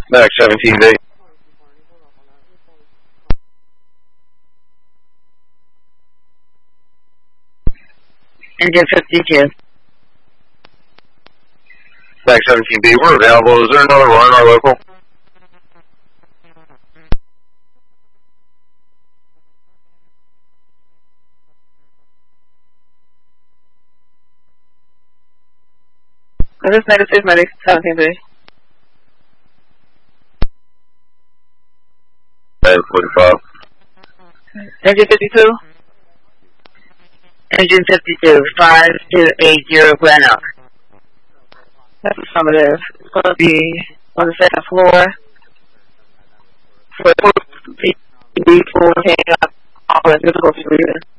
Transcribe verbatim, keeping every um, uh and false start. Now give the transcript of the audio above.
Max seventeen B. Engine fifty-two. Max seventeen B, we're available. Is there another run our local? This is negative, medic seventeen B. forty-five. Engine fifty-two? Engine fifty-two, five two eight zero Glenelg. That's affirmative. It's going to be on the second floor. For the four, four, up, all the difficult to read.